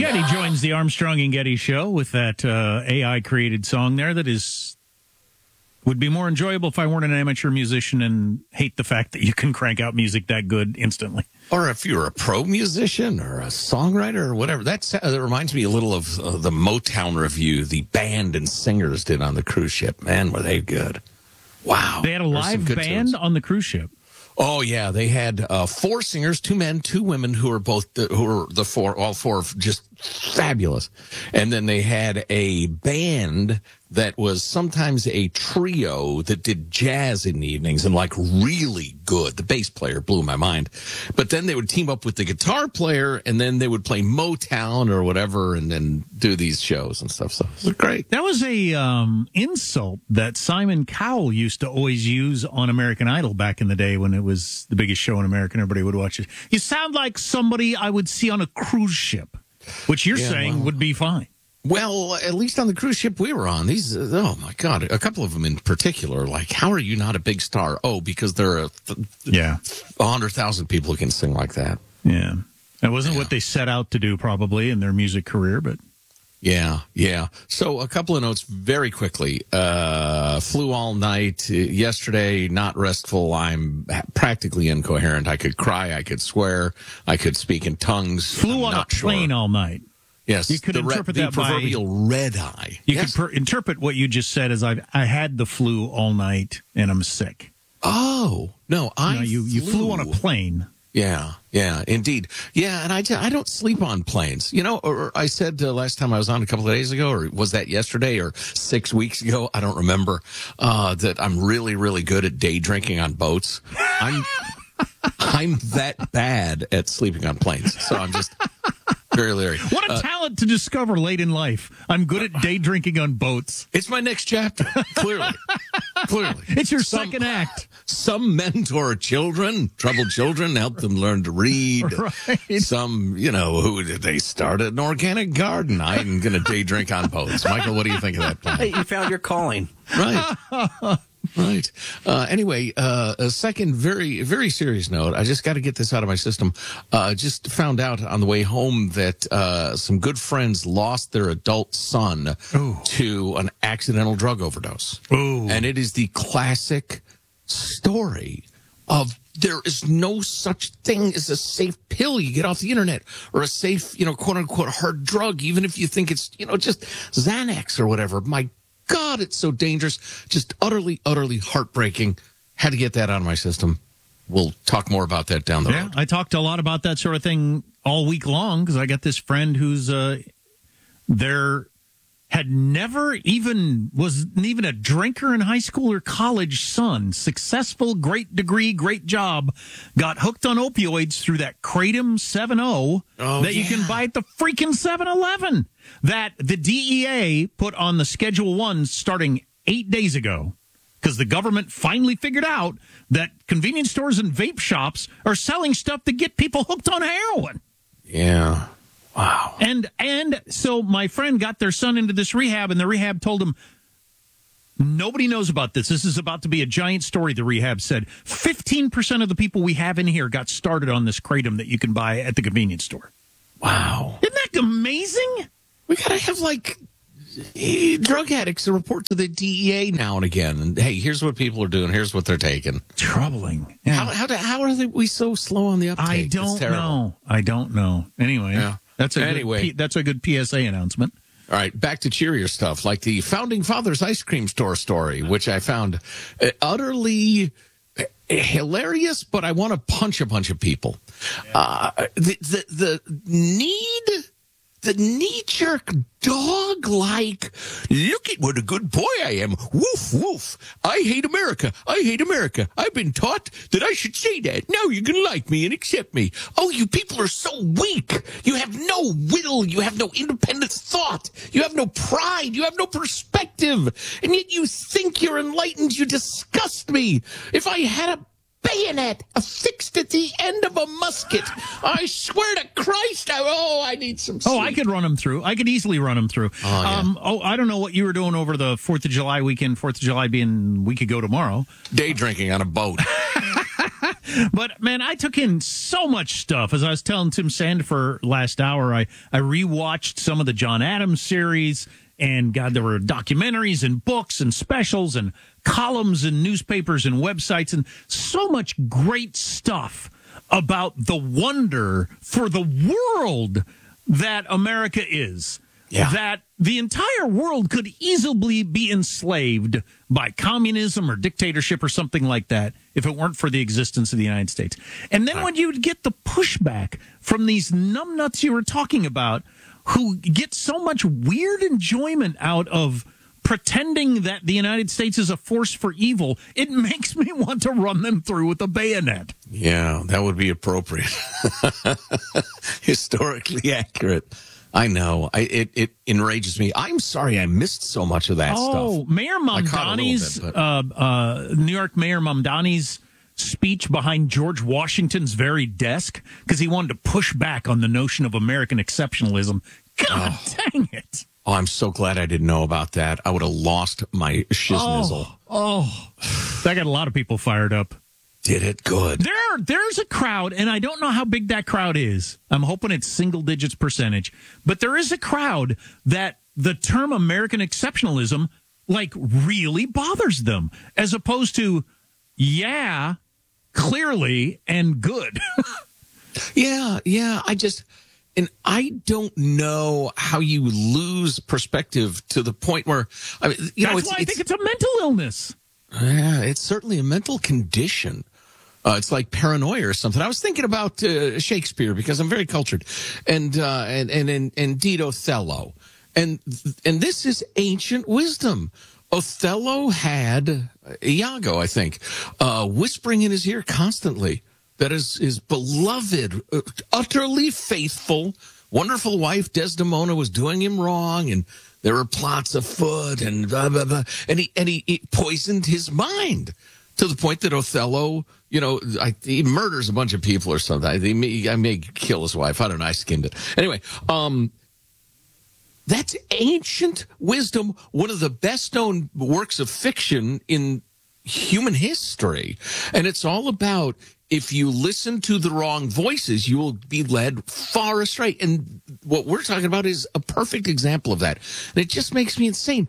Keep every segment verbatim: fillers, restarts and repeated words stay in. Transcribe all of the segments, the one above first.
Getty joins the Armstrong and Getty show with that uh, A I-created song there that is would be more enjoyable if I weren't an amateur musician and hate the fact that you can crank out music that good instantly. Or if you're a pro musician or a songwriter or whatever. That's, uh, that reminds me a little of uh, the Motown review the band and singers did on the cruise ship. Man, were they good. Wow. They had a live band tunes. on the cruise ship. Oh yeah, they had uh, four singers, two men, two women, who are both the, who are the four, all four just fabulous. And then they had a band that was sometimes a trio that did jazz in the evenings and like really good. The bass player blew my mind. But then they would team up with the guitar player and then they would play Motown or whatever and then do these shows and stuff. So it was great. That was a um, insult that Simon Cowell used to always use on American Idol back in the day when it was the biggest show in America and everybody would watch it. You sound like somebody I would see on a cruise ship, which you're yeah, saying well, would be fine. Well, at least on the cruise ship we were on, these, uh, oh my God, a couple of them in particular, like, how are you not a big star? Oh, because there are th- yeah. one hundred thousand people who can sing like that. Yeah. That wasn't yeah. what they set out to do probably in their music career, but. Yeah, yeah. So a couple of notes very quickly. Uh, flew all night. Yesterday, not restful. I'm practically incoherent. I could cry. I could swear. I could speak in tongues. Flew on a plane sure. all night. Yes, you could the interpret re- that the proverbial by, red eye. You yes. could per- interpret what you just said as I I had the flu all night and I'm sick. Oh no, I no, you flew. you flew on a plane. Yeah, yeah, indeed. Yeah, and I, I don't sleep on planes. You know, or I said uh, last time I was on a couple of days ago, or was that yesterday or six weeks ago? I don't remember. Uh, that I'm really, really good at day drinking on boats. I'm I'm that bad at sleeping on planes. So I'm just. Very leery. What a uh, talent to discover late in life. I'm good at day drinking on boats. It's my next chapter, clearly. Clearly. It's your some, second act. Some mentor children, troubled children, help them learn to read. Right. Some, you know, who they started an organic garden. I'm going to day drink on boats. Michael, what do you think of that plan? Hey, you found your calling. Right. Right. Uh, anyway, uh, a second very, very serious note. I just got to get this out of my system. Uh, just found out on the way home that uh, some good friends lost their adult son Ooh. to an accidental drug overdose. Ooh. And it is the classic story of there is no such thing as a safe pill you get off the internet or a safe, you know, quote unquote hard drug, even if you think it's, you know, just Xanax or whatever. My God, it's so dangerous. Just utterly, utterly heartbreaking. Had to get that out of my system. We'll talk more about that down the yeah, road. I talked a lot about that sort of thing all week long because I got this friend who's uh, there had never even, was even a drinker in high school or college son, successful, great degree, great job, got hooked on opioids through that Kratom seven oh oh, that yeah. you can buy at the freaking seven eleven that the D E A put on the Schedule One starting eight days ago because the government finally figured out that convenience stores and vape shops are selling stuff to get people hooked on heroin. Yeah. Wow. And and so my friend got their son into this rehab, and the rehab told him, nobody knows about this. This is about to be a giant story, the rehab said. fifteen percent of the people we have in here got started on this Kratom that you can buy at the convenience store. Wow. Isn't that amazing? We got to have, like, drug addicts to report to the D E A now and again. And, hey, here's what people are doing. Here's what they're taking. Troubling. Yeah. How, how, do, how are they, we so slow on the uptake? I don't know. I don't know. Anyway. Yeah. That's a anyway, good, that's a good P S A announcement. All right, back to cheerier stuff, like the Founding Fathers ice cream store story, which I found uh, utterly uh, hilarious, but I want to punch a bunch of people. Uh, the, the, the need, the knee-jerk dog-like, look at what a good boy I am, woof, woof, I hate America, I hate America, I've been taught that I should say that, now you can like me and accept me. Oh, you people are so weak, you have no will, you have no independent thought, you have no pride, you have no perspective, and yet you think you're enlightened, you disgust me. If I had a bayonet affixed at the end of a musket, I swear to Christ, I, oh, I need some sleep. Oh, I could run him through. I could easily run him through. Oh, yeah. um, oh, I don't know what you were doing over the fourth of July weekend, fourth of July being a week ago tomorrow. Day drinking on a boat. But, man, I took in so much stuff. As I was telling Tim Sandfer last hour, I, I rewatched some of the John Adams series. And, God, there were documentaries and books and specials and columns and newspapers and websites and so much great stuff about the wonder for the world that America is. Yeah. That the entire world could easily be enslaved by communism or dictatorship or something like that if it weren't for the existence of the United States. And then when you would get the pushback from these numbnuts you were talking about who get so much weird enjoyment out of pretending that the United States is a force for evil, it makes me want to run them through with a bayonet. Yeah, that would be appropriate. Historically accurate. I know. I, it, it enrages me. I'm sorry I missed so much of that oh, stuff. Oh, Mayor Mamdani's, bit, uh, uh, New York Mayor Mamdani's speech behind George Washington's very desk because he wanted to push back on the notion of American exceptionalism. God oh. dang it. Oh, I'm so glad I didn't know about that. I would have lost my shiznizzle. Oh, oh, that got a lot of people fired up. Did it good. There, there's a crowd, and I don't know how big that crowd is. I'm hoping it's single digits percentage. But there is a crowd that the term American exceptionalism, like, really bothers them, as opposed to, yeah, clearly, and good. yeah, yeah, I just... And I don't know how you lose perspective to the point where, I mean, you That's know, it's, why I it's, think it's a mental illness. Yeah, it's certainly a mental condition. Uh, it's like paranoia or something. I was thinking about uh, Shakespeare because I'm very cultured, and uh, and and and, and Deed Othello, and and this is ancient wisdom. Othello had Iago, I think, uh, whispering in his ear constantly that his, his beloved, uh, utterly faithful, wonderful wife Desdemona was doing him wrong, and there were plots afoot, and blah, blah, blah. And he and he, he poisoned his mind to the point that Othello, you know, I, he murders a bunch of people or something. I, may, I may kill his wife. I don't know. I skimmed it. Anyway, um, that's ancient wisdom, one of the best-known works of fiction in human history. And it's all about, if you listen to the wrong voices, you will be led far astray. And what we're talking about is a perfect example of that. And it just makes me insane.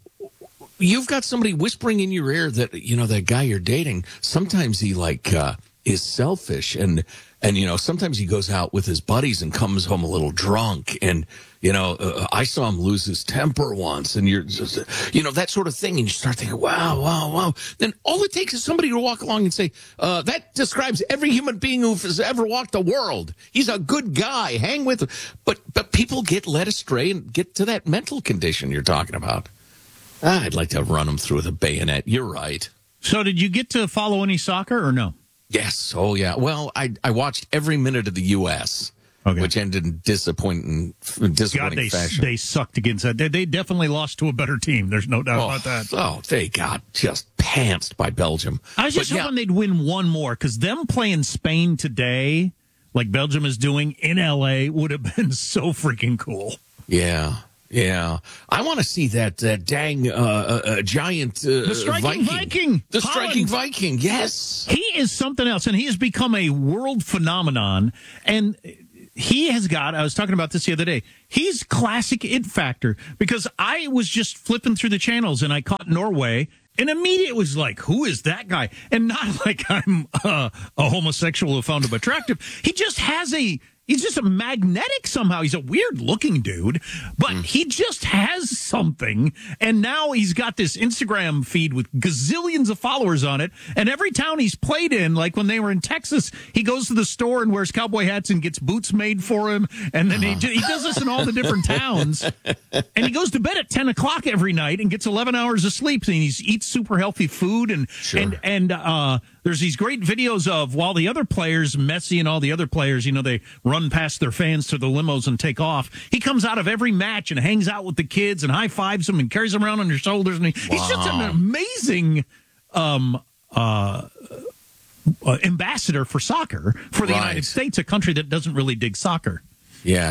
You've got somebody whispering in your ear that, you know, that guy you're dating, sometimes he, like, uh, is selfish. And, and, you know, sometimes he goes out with his buddies and comes home a little drunk. And, you know, uh, I saw him lose his temper once. And you're just, you know, that sort of thing. And you start thinking, wow, wow, wow. Then all it takes is somebody to walk along and say, uh, that describes every human being who has ever walked the world. He's a good guy. Hang with him. But, but people get led astray and get to that mental condition you're talking about. Ah, I'd like to run them through with a bayonet. You're right. So did you get to follow any soccer or no? Yes. Oh, yeah. Well, I I watched every minute of the U S, okay, which ended in disappointing, disappointing God, they, fashion. They sucked against that. They, they definitely lost to a better team. There's no doubt oh, about that. Oh, they got just pantsed by Belgium. I was just but, hoping yeah. they'd win one more, because them playing Spain today, like Belgium is doing in L A, would have been so freaking cool. Yeah. Yeah, I want to see that that dang uh, uh, giant uh, the striking Viking. Viking, the Holland. striking Viking. Yes, he is something else, and he has become a world phenomenon. And he has got. I was talking about this the other day. He's classic it factor, because I was just flipping through the channels and I caught Norway. And immediately it was like, who is that guy? And not like I'm uh, a homosexual who found him attractive. He just has a. He's just a magnetic somehow. He's a weird-looking dude, but mm. he just has something. And now he's got this Instagram feed with gazillions of followers on it. And every town he's played in, like when they were in Texas, he goes to the store and wears cowboy hats and gets boots made for him. And then uh-huh. he, he does this in all the different towns. And he goes to bed at ten o'clock every night and gets eleven hours of sleep. And he eats super healthy food. And, sure. and, and, uh, there's these great videos of while the other players, Messi and all the other players, you know, they run past their fans to the limos and take off. He comes out of every match and hangs out with the kids and high fives them and carries them around on your shoulders. And he, wow. he's just an amazing um, uh, uh, ambassador for soccer for the right. United States, a country that doesn't really dig soccer. Yeah.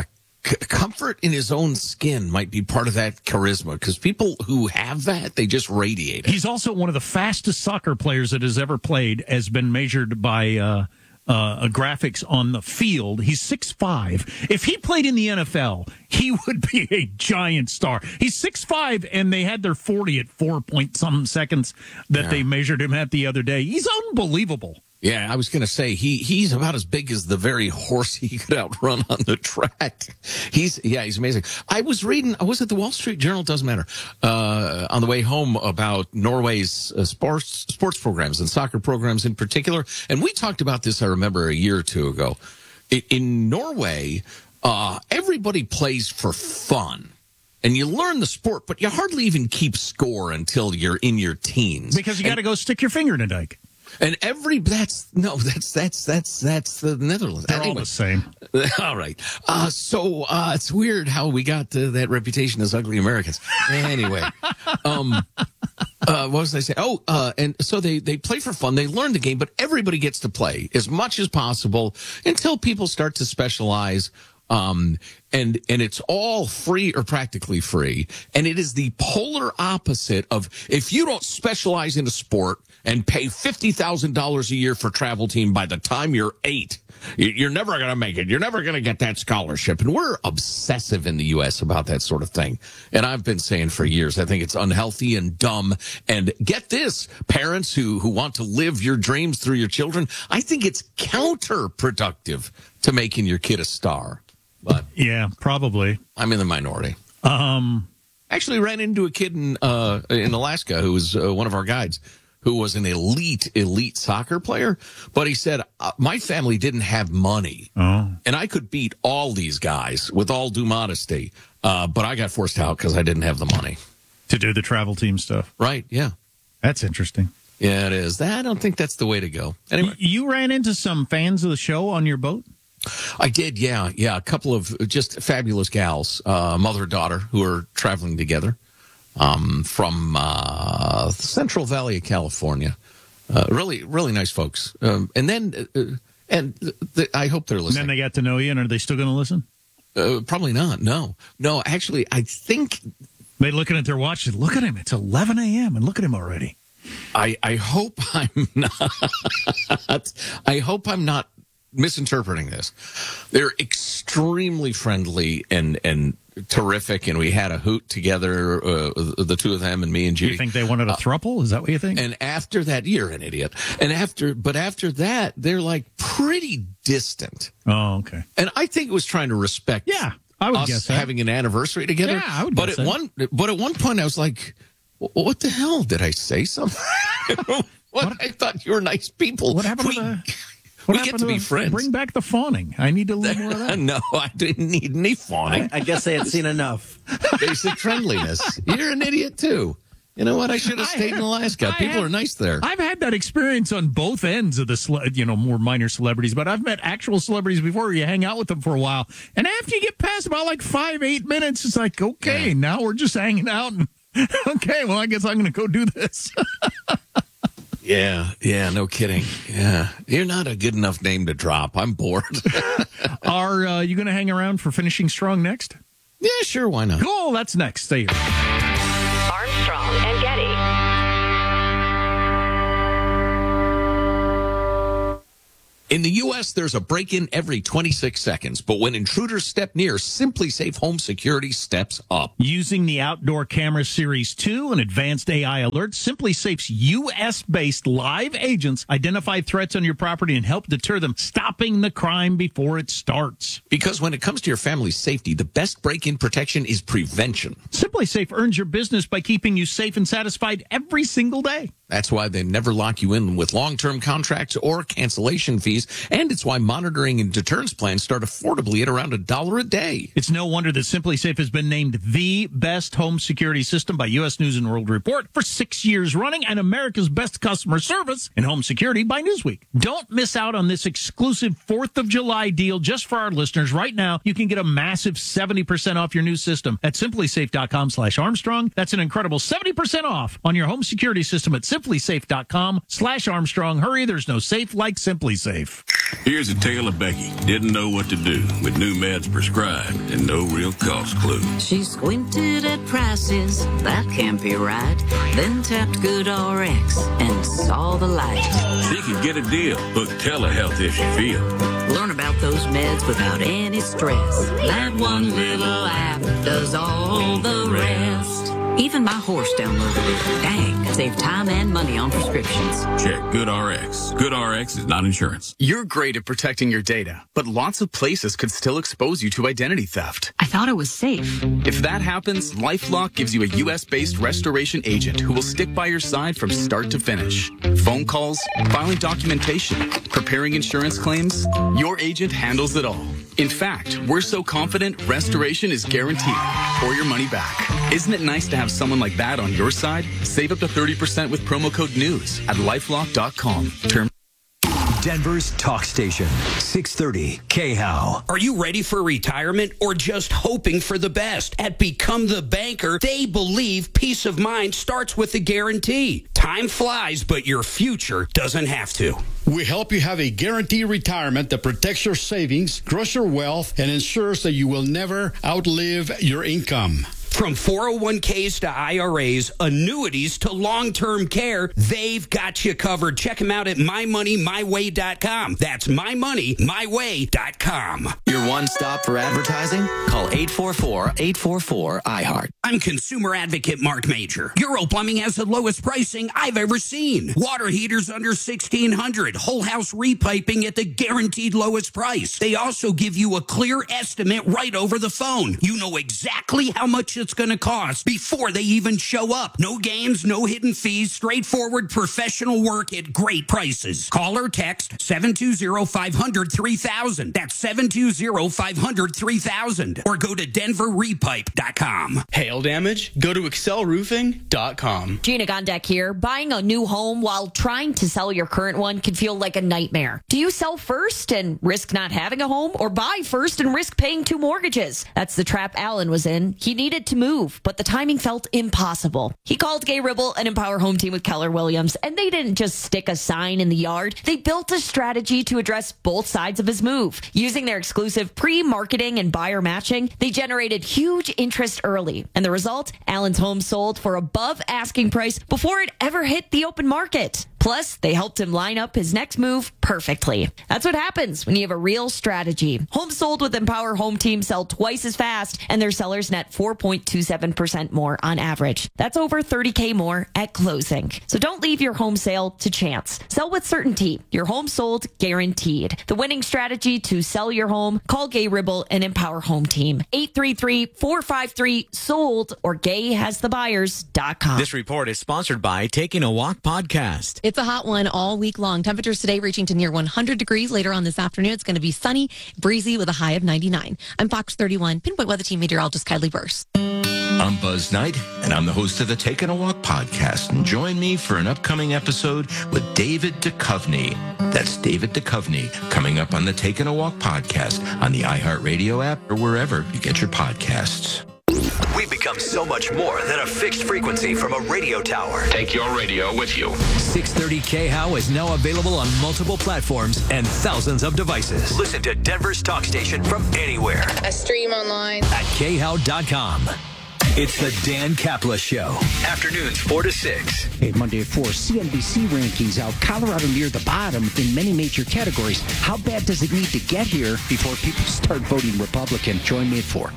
c- comfort in his own skin might be part of that charisma, because people who have that, they just radiate it. He's also one of the fastest soccer players that has ever played, has been measured by uh, uh, graphics on the field. He's six five. If he played in the N F L, he would be a giant star. He's six five, and they had their forty at four point some seconds that Yeah. they measured him at the other day. He's unbelievable. Yeah, I was going to say he he's about as big as the very horse he could outrun on the track. He's yeah, he's amazing. I was reading, was it the Wall Street Journal? Doesn't matter. Uh, on the way home about Norway's uh, sports sports programs and soccer programs in particular, and we talked about this. I remember a year or two ago. In, in Norway, uh, everybody plays for fun. And you learn the sport, but you hardly even keep score until you're in your teens. Because you got to go stick your finger in a dike. And every that's no that's that's that's that's the Netherlands. They're Anyway. all the same. All right. Uh, so uh, it's weird how we got uh, that reputation as ugly Americans. Anyway, um, uh, what was I saying? Oh, uh, and so they they play for fun. They learn the game, but everybody gets to play as much as possible until people start to specialize. Um, and, and it's all free or practically free. And it is the polar opposite of if you don't specialize in a sport and pay fifty thousand dollars a year for travel team by the time you're eight, you're never going to make it. You're never going to get that scholarship. And we're obsessive in the U S about that sort of thing. And I've been saying for years, I think it's unhealthy and dumb. And get this, parents who, who want to live your dreams through your children, I think it's counterproductive to making your kid a star. But Yeah, probably. I'm in the minority. Um, Actually ran into a kid in uh, in Alaska who was uh, one of our guides, who was an elite, elite soccer player. But he said, uh, my family didn't have money. oh. And I could beat all these guys with all due modesty. Uh, but I got forced out because I didn't have the money. To do the travel team stuff. Right, yeah. That's interesting. Yeah, it is. I don't think that's the way to go. Anyway. Y- You ran into some fans of the show on your boat? I did, yeah, yeah. A couple of just fabulous gals, uh, mother daughter, who are traveling together um, from uh, Central Valley of California. Uh, really, really nice folks. Um, and then, uh, and th- I hope they're And then listening. they got to know you, and are they still going to listen? Uh, probably not. No, no. Actually, I think They looking at their watch. Look at him. It's eleven a.m. and look at him already. I, I hope I'm not. I hope I'm not misinterpreting this. They're extremely friendly and and terrific, and we had a hoot together, uh, the two of them and me and Do Judy. you think they wanted a throuple? Is that what you think? And after that, you're an idiot. And after, but after that, they're like pretty distant. Oh, okay. And I think it was trying to respect. Yeah, I would us guess that. having an anniversary together. Yeah, I would But guess at that. one, but at one point, I was like, "What the hell? Did I say something? what? What- I thought you were nice people. What happened we, to the? we What get happened to be the- friends. Bring back the fawning. I need a little more of that. No, I didn't need any fawning. I guess they had seen enough. Basic friendliness. You're an idiot too. You know what? I should have I stayed in have- Alaska. I People have- are nice there. I've had that experience on both ends of the, cele- you know, more minor celebrities, but I've met actual celebrities before where you hang out with them for a while. And after you get past about like five, eight minutes, it's like, okay, Yeah. now we're just hanging out. And okay, well, I guess I'm going to go do this. Yeah, yeah, no kidding. Yeah, you're not a good enough name to drop. I'm bored. Are uh, you going to hang around for Finishing Strong next? Yeah, sure, why not? Cool, that's next. Stay here. Armstrong and Getty. In the U S, there's a break-in every twenty-six seconds, but when intruders step near, Simply Safe Home Security steps up. Using the Outdoor Camera Series two and advanced A I alerts, Simply Safe's U S-based live agents identify threats on your property and help deter them, stopping the crime before it starts. Because when it comes to your family's safety, the best break-in protection is prevention. Simply Safe earns your business by keeping you safe and satisfied every single day. That's why they never lock you in with long-term contracts or cancellation fees, and it's why monitoring and deterrence plans start affordably at around a dollar a day. It's no wonder that Simply Safe has been named the best home security system by U S News and World Report for six years running and America's best customer service in home security by Newsweek. Don't miss out on this exclusive fourth of July deal just for our listeners. Right now, you can get a massive seventy percent off your new system at simply safe dot com slash Armstrong. That's an incredible seventy percent off on your home security system at simply simply safe dot com slash Armstrong. Hurry, there's no safe like Simply Safe. Here's a tale of Becky. Didn't know what to do with new meds prescribed and no real cost clue. She squinted at prices, that can't be right. Then tapped GoodRx and saw the light. She could get a deal. Book telehealth if she feel. Learn about those meds without any stress. That one little app does all the rest. Even my horse downloaded it. Dang, save time and money on prescriptions. Check GoodRx. GoodRx is not insurance. You're great at protecting your data, but lots of places could still expose you to identity theft. I thought it was safe. If that happens, LifeLock gives you a U S-based restoration agent who will stick by your side from start to finish. Phone calls, filing documentation, preparing insurance claims, your agent handles it all. In fact, we're so confident restoration is guaranteed or your money back. Isn't it nice to have someone like that on your side? Save up to thirty percent with promo code NEWS at lifelock dot com. Term Denver's talk station, six thirty K H O W. Are you ready for retirement or just hoping for the best? At Become the Banker, they believe peace of mind starts with a guarantee. Time flies, but your future doesn't have to. We help you have a guaranteed retirement that protects your savings, grows your wealth, and ensures that you will never outlive your income. From four oh one k's to I R As, annuities to long-term care, they've got you covered. Check them out at my money my way dot com. That's my money my way dot com. Your one stop for advertising? Call eight four four, eight four four, I heart. I'm consumer advocate Mark Major. Euro Plumbing has the lowest pricing I've ever seen. Water heaters under sixteen hundred dollars. Whole house repiping at the guaranteed lowest price. They also give you a clear estimate right over the phone. You know exactly how much it's going to cost before they even show up. No games, no hidden fees, straightforward professional work at great prices. Call or text seven two zero, five hundred, three thousand. That's seven two zero, five hundred, three thousand. Or go to denver repipe dot com. hail damage? Go to excel roofing dot com. Gina Gondek here. Buying a new home while trying to sell your current one can feel like a nightmare. Do you sell first and risk not having a home, or buy first and risk paying two mortgages? That's the trap Alan was in. He needed to move, but the timing felt impossible. He called Gay Ribble and Empower Home Team with Keller Williams, and they didn't just stick a sign in the yard. They built a strategy to address both sides of his move. Using their exclusive pre-marketing and buyer matching, they generated huge interest early. And the result? Alan's home sold for above asking price before it ever hit the open market. Plus, they helped him line up his next move perfectly. That's what happens when you have a real strategy. Homes sold with Empower Home Team sell twice as fast, and their sellers net four point two seven percent more on average. That's over thirty K more at closing. So don't leave your home sale to chance. Sell with certainty. Your home sold guaranteed. The winning strategy to sell your home? Call Gay Ribble and Empower Home Team. eight three three, four five three, sold or gay has the buyers dot com. This report is sponsored by Taking a Walk Podcast. It's a hot one all week long. Temperatures today reaching to near one hundred degrees. Later on this afternoon, it's going to be sunny, breezy with a high of ninety-nine. I'm Fox thirty-one Pinpoint Weather Team meteorologist Kylie Burse. I'm Buzz Knight, and I'm the host of the Taking a Walk podcast. And join me for an upcoming episode with David Duchovny. That's David Duchovny, coming up on the Taking a Walk podcast on the iHeartRadio app or wherever you get your podcasts. We've become so much more than a fixed frequency from a radio tower. Take your radio with you. six thirty K H O W is now available on multiple platforms and thousands of devices. Listen to Denver's talk station from anywhere. I stream online at K H O W dot com. It's the Dan Kapla Show. Afternoons four to six. Hey, Monday at four, C N B C rankings out. Colorado near the bottom in many major categories. How bad does it need to get here before people start voting Republican? Join me at four.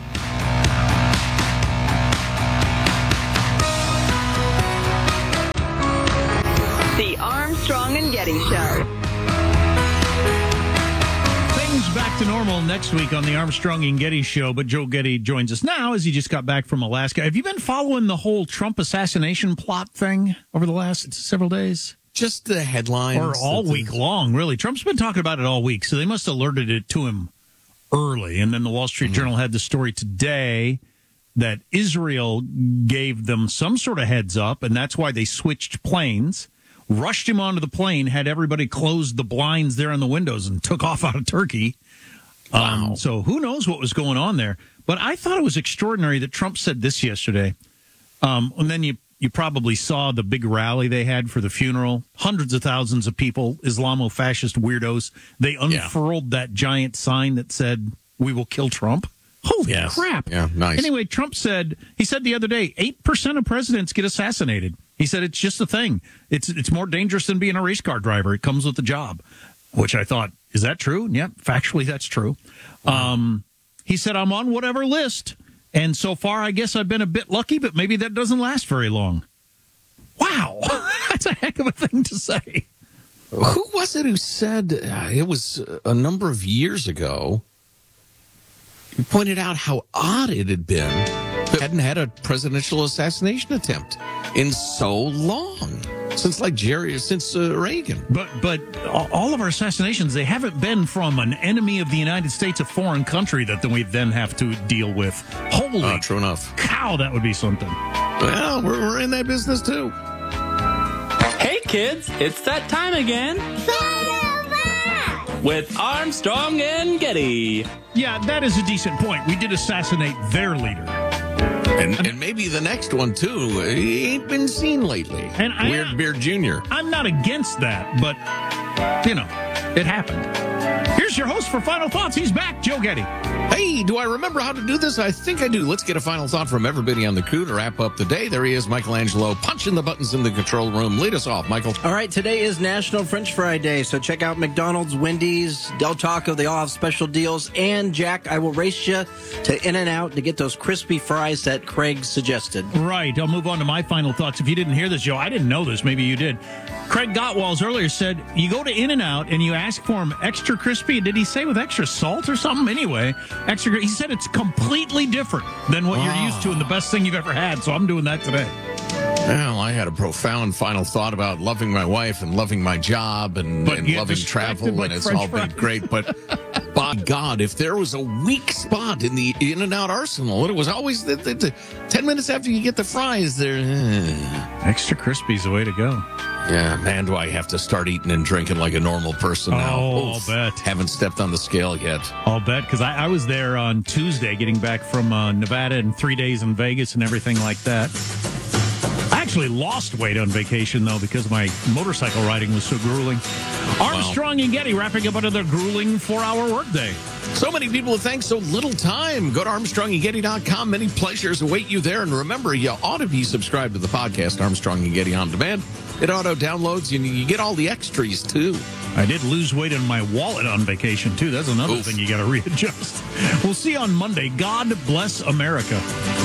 The Armstrong and Getty Show. Things back to normal next week on the Armstrong and Getty Show, but Joe Getty joins us now as he just got back from Alaska. Have you been following the whole Trump assassination plot thing over the last several days? Just the headlines. Or all week long, really. Trump's been talking about it all week, so they must have alerted it to him early. And then the Wall Street mm-hmm. Journal had the story today that Israel gave them some sort of heads up, and that's why they switched planes. Rushed him onto the plane, had everybody close the blinds there on the windows, and took off out of Turkey. Wow. Um, so who knows what was going on there. But I thought it was extraordinary that Trump said this yesterday. Um, and then you you probably saw the big rally they had for the funeral. Hundreds of thousands of people, Islamo-fascist weirdos. They unfurled yeah. that giant sign that said, "We will kill Trump." Holy yes. crap. Yeah, nice. Anyway, Trump said, he said the other day, eight percent of presidents get assassinated. He said it's just a thing. It's it's more dangerous than being a race car driver. It comes with the job, which I thought, is that true? Yeah, factually, that's true. Wow. Um, he said, I'm on whatever list. And so far, I guess I've been a bit lucky, but maybe that doesn't last very long. Wow. That's a heck of a thing to say. Who was it who said, uh, it was a number of years ago, he pointed out how odd it had been that hadn't had a presidential assassination attempt in so long. Since like Jerry, since uh, Reagan. But but all of our assassinations, they haven't been from an enemy of the United States, a foreign country that we then have to deal with. Holy uh, true enough. cow, that would be something. Well, we're, we're in that business too. Hey kids, it's that time again. With Armstrong and Getty. Yeah, that is a decent point. We did assassinate their leader. And, and maybe the next one, too. He ain't been seen lately. And I, Weird Beard Junior I'm not against that, but, you know, it happened. Here's your host for Final Thoughts. He's back, Joe Getty. Hey, do I remember how to do this? I think I do. Let's get a final thought from everybody on the crew to wrap up the day. There he is, Michelangelo, punching the buttons in the control room. Lead us off, Michael. All right, today is National French Fry Day, so check out McDonald's, Wendy's, Del Taco. They all have special deals. And, Jack, I will race you to In-N-Out to get those crispy fries that Craig suggested. Right. I'll move on to my final thoughts. If you didn't hear this, Joe, I didn't know this. Maybe you did. Craig Gottwalls earlier said, you go to In-N-Out and you ask for them extra crispy. Did he say with extra salt or something? Anyway, extra. He said it's completely different than what wow. you're used to and the best thing you've ever had. So I'm doing that today. Well, I had a profound final thought about loving my wife and loving my job and, and loving travel, like and it's French all fries. been great. But by God, if there was a weak spot in the In-N-Out arsenal, it was always the, the, the ten minutes after you get the fries, there. Uh, Extra crispy's the way to go. Yeah, man, do I have to start eating and drinking like a normal person now? Oh, Oof, I'll bet. Haven't stepped on the scale yet. I'll bet, because I, I was there on Tuesday getting back from uh, Nevada and three days in Vegas and everything like that. I actually lost weight on vacation, though, because my motorcycle riding was so grueling. Armstrong wow. and Getty wrapping up another grueling four-hour workday. So many people thank so little time. Go to Armstrong and Getty dot com. Many pleasures await you there. And remember, you ought to be subscribed to the podcast, Armstrong and Getty On Demand. It auto-downloads, and you get all the extras, too. I did lose weight in my wallet on vacation, too. That's another Oof. thing you got to readjust. We'll see you on Monday. God bless America.